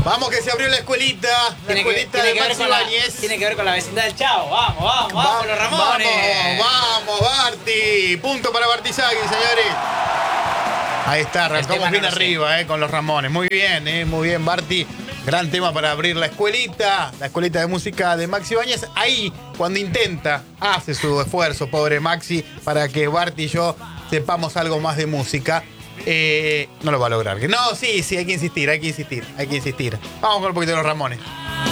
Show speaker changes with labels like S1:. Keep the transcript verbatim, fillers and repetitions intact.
S1: Vamos que se abrió la escuelita. La
S2: Tiene que,
S1: escuelita
S2: tiene
S1: de
S2: que ver
S1: Maxi
S2: con la,
S1: Ibáñez.
S2: tiene que ver con la vecindad del Chavo. Vamos, vamos, vamos, los Ramones.
S1: Vamos, vamos, Barti. Punto para Bartizagui, señores. Ahí está, arrancamos bien
S2: no sé.
S1: arriba, eh, con los Ramones. Muy bien, eh, muy bien, Barti. Gran tema para abrir la escuelita, la escuelita de música de Maxi Ibáñez. Ahí, cuando intenta, hace su esfuerzo, pobre Maxi, para que Barti y yo sepamos algo más de música. Eh, no lo va a lograr. No, sí, sí, hay que insistir, hay que insistir, hay que insistir. Vamos con un poquito de los Ramones.